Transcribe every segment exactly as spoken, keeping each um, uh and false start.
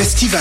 festival.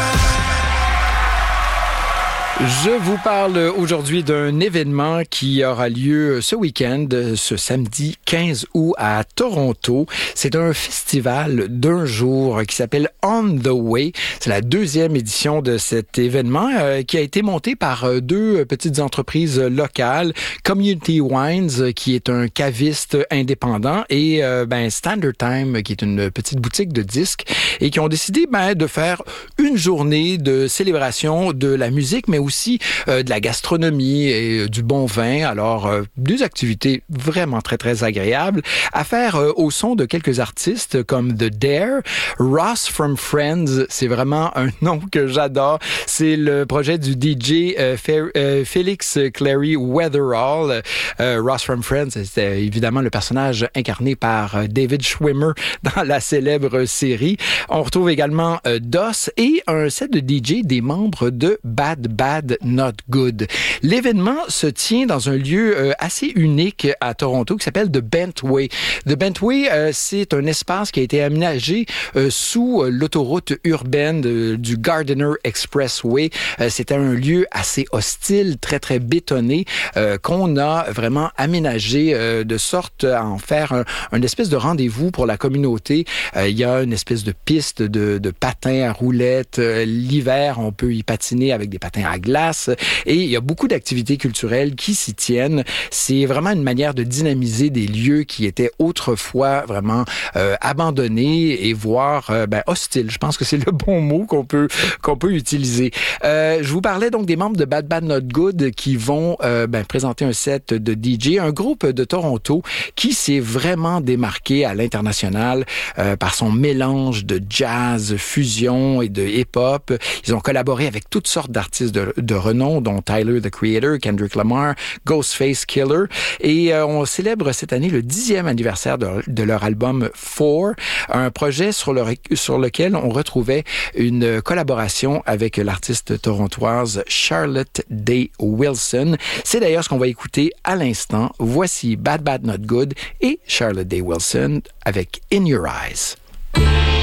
Je vous parle aujourd'hui d'un événement qui aura lieu ce week-end, ce samedi quinze août à Toronto. C'est un festival d'un jour qui s'appelle On the Way. C'est la deuxième édition de cet événement euh, qui a été monté par euh, deux petites entreprises locales, Community Wines, qui est un caviste indépendant, et euh, ben, Standard Time, qui est une petite boutique de disques, et qui ont décidé ben, de faire une journée de célébration de la musique, mais aussi aussi euh, de la gastronomie et euh, du bon vin. Alors, euh, des activités vraiment très, très agréables à faire euh, au son de quelques artistes comme The Dare, Ross from Friends. C'est vraiment un nom que j'adore. C'est le projet du D J euh, Fe- euh, Félix Clary Weatherall. Euh, Ross from Friends, c'était évidemment le personnage incarné par euh, David Schwimmer dans la célèbre série. On retrouve également euh, Doss et un set de D J des membres de Bad Bad Not Good. L'événement se tient dans un lieu euh, assez unique à Toronto qui s'appelle The Bentway. The Bentway, euh, c'est un espace qui a été aménagé euh, sous euh, l'autoroute urbaine de, du Gardiner Expressway. Euh, c'était un lieu assez hostile, très, très bétonné, euh, qu'on a vraiment aménagé euh, de sorte à en faire un, un espèce de rendez-vous pour la communauté. Euh, il y a une espèce de piste de, de patins à roulettes. Euh, l'hiver, on peut y patiner avec des patins à glace. Et il y a beaucoup d'activités culturelles qui s'y tiennent. C'est vraiment une manière de dynamiser des lieux qui étaient autrefois vraiment euh, abandonnés et voire euh, ben, hostiles. Je pense que c'est le bon mot qu'on peut qu'on peut utiliser. Euh, je vous parlais donc des membres de Bad Bad Not Good qui vont euh, ben, présenter un set de D J, un groupe de Toronto qui s'est vraiment démarqué à l'international euh, par son mélange de jazz, fusion et de hip-hop. Ils ont collaboré avec toutes sortes d'artistes de de renom, dont Tyler, the Creator, Kendrick Lamar, Ghostface Killer. Et euh, on célèbre cette année le dixième anniversaire de, de leur album Four, un projet sur, le, sur lequel on retrouvait une collaboration avec l'artiste torontoise Charlotte Day Wilson. C'est d'ailleurs ce qu'on va écouter à l'instant. Voici Bad Bad Not Good et Charlotte Day Wilson avec In Your Eyes.